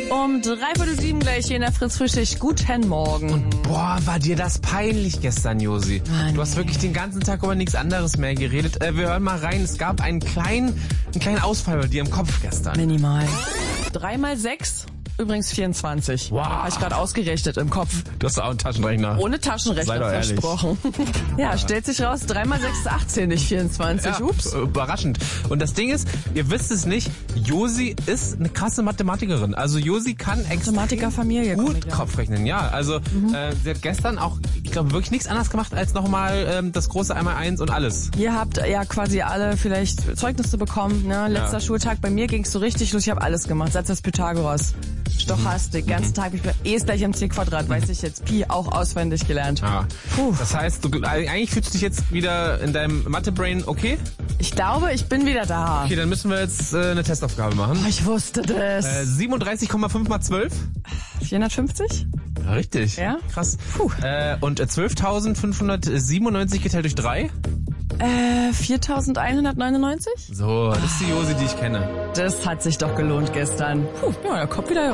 Um 6:45 gleich hier in der Fritz-Frühstück. Guten Morgen. Boah, war dir das peinlich gestern, Josi? Du hast wirklich den ganzen Tag über nichts anderes mehr geredet. Wir hören mal rein. Es gab einen kleinen Ausfall bei dir im Kopf gestern. Minimal. 3 mal 6, übrigens 24. Wow. Habe ich gerade ausgerechnet im Kopf. Du hast auch einen Taschenrechner. Ohne Taschenrechner Sei doch ehrlich. versprochen. Ja, stellt sich raus, 3 mal 6 ist 18, nicht 24. Ja, Ups. überraschend. Und das Ding ist, ihr wisst es nicht, Josi ist eine krasse Mathematikerin. Also Josi kann Mathematikerfamilie gut Kopfrechnen. Ja, also sie hat gestern auch, ich glaube, wirklich nichts anderes gemacht, als nochmal das große 1x1 und alles. Ihr habt ja quasi alle vielleicht Zeugnisse bekommen, ne? Letzter Schultag, bei mir ging's so richtig los, ich habe alles gemacht. Satz des Pythagoras, Stochastik, ganzen Tag, E ist gleich mc², weiß ich jetzt, Pi auch auswendig gelernt. Ja. Puh. Das heißt, eigentlich fühlst du dich jetzt wieder in deinem Mathe-Brain okay? Ich glaube, ich bin wieder da. Okay, dann müssen wir jetzt eine Testaufgabe machen. Ich wusste das. 37,5 mal 12? 450? Ja, richtig. Ja? Krass. Puh. Und 12.597 geteilt durch 3? 4.199? So, das ist die Josi, die ich kenne. Das hat sich doch gelohnt gestern. Puh, ja, der Kopf wieder